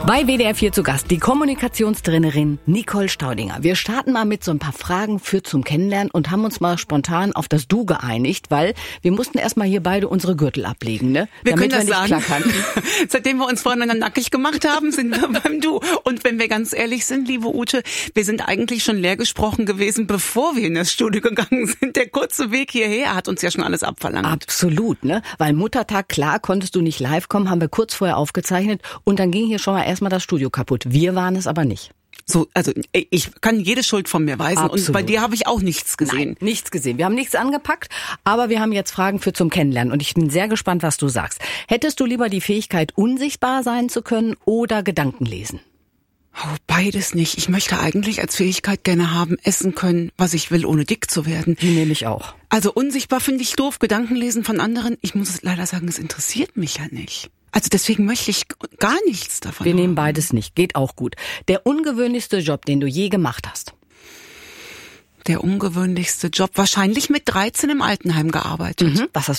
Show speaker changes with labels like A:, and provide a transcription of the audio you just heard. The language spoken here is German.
A: Bei WDR 4 zu Gast die Kommunikationstrainerin Nicole Staudinger. Wir starten mal mit so ein paar Fragen für zum Kennenlernen und haben uns mal spontan auf das Du geeinigt, weil wir mussten erstmal hier beide unsere Gürtel ablegen, ne?
B: Wir
A: damit
B: können das
A: wir nicht
B: sagen.
A: klackern.
B: Seitdem wir uns voneinander nackig gemacht haben, sind wir beim Du. Und wenn wir ganz ehrlich sind, liebe Ute, wir sind eigentlich schon leer gesprochen gewesen, bevor wir in das Studio gegangen sind. Der kurze Weg hierher hat uns ja schon alles abverlangt.
A: Absolut, ne? Weil Muttertag, klar, konntest du nicht live kommen, haben wir kurz vorher aufgezeichnet und dann ging hier schon mal erstmal das Studio kaputt. Wir waren es aber nicht.
B: So, also ich kann jede Schuld von mir weisen.
A: Absolut.
B: Und bei dir habe ich auch nichts gesehen.
A: Nein, nichts gesehen. Wir haben nichts angepackt, aber wir haben jetzt Fragen für zum Kennenlernen und ich bin sehr gespannt, was du sagst. Hättest du lieber die Fähigkeit, unsichtbar sein zu können oder Gedanken lesen?
B: Oh, beides nicht. Ich möchte eigentlich als Fähigkeit gerne haben, essen können, was ich will, ohne dick zu werden.
A: Die nehme ich auch.
B: Also unsichtbar finde ich doof, Gedanken lesen von anderen. Ich muss leider sagen, es interessiert mich ja nicht. Also deswegen möchte ich gar nichts davon
A: Wir
B: haben.
A: nehmen beides nicht. Geht auch gut. Der ungewöhnlichste Job, den du je gemacht hast?
B: Der ungewöhnlichste Job. Wahrscheinlich mit 13 im Altenheim gearbeitet.
A: Was hast